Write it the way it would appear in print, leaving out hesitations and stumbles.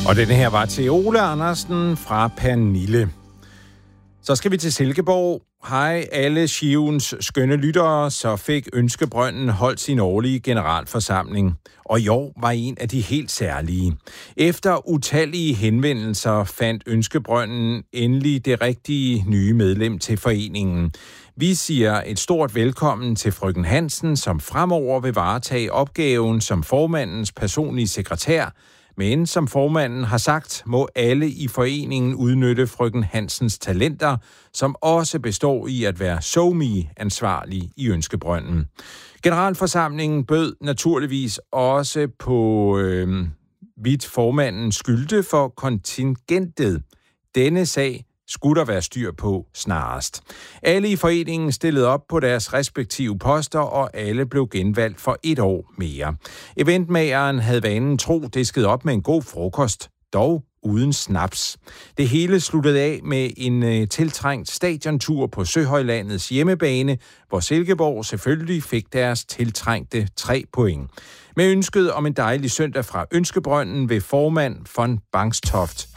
Og denne her var til Ole Andersen fra Pernille. Så skal vi til Silkeborg. Hej alle Shivens skønne lyttere, så fik Ønskebrønden holdt sin årlige generalforsamling. Og i år var en af de helt særlige. Efter utallige henvendelser fandt Ønskebrønden endelig det rigtige nye medlem til foreningen. Vi siger et stort velkommen til frøken Hansen, som fremover vil varetage opgaven som formandens personlige sekretær. Men som formanden har sagt, må alle i foreningen udnytte frøken Hansens talenter, som også består i at være SoMe-ansvarlig i Ønskebrønden. Generalforsamlingen bød naturligvis også på vidt formanden skylde for kontingentet. Denne sag skulle der være styr på snarest. Alle i foreningen stillede op på deres respektive poster, og alle blev genvalgt for 1 år mere. Eventmageren havde vanen tro disket op med en god frokost, dog uden snaps. Det hele sluttede af med en tiltrængt stadiontur på Søhøjlandets hjemmebane, hvor Silkeborg selvfølgelig fik deres tiltrængte 3 point. Med ønsket om en dejlig søndag fra Ønskebrønden ved formand von Bangstoft